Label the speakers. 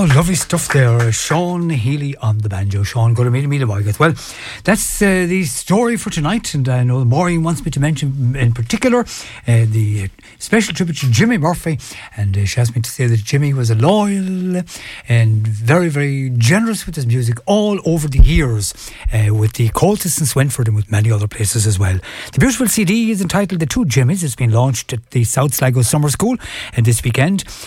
Speaker 1: Oh, lovely stuff there. Sean Healy on the banjo. Sean, go to meet me. Well, that's the story for tonight. And I know Maureen wants me to mention in particular the special tribute to Jimmy Murphy. And she asked me to say that Jimmy was a loyal and very, very generous with his music all over the years, with the Coltis in Swinford and with many other places as well. The beautiful CD is entitled The Two Jimmys. It's been launched at the South Sligo Summer School and this weekend.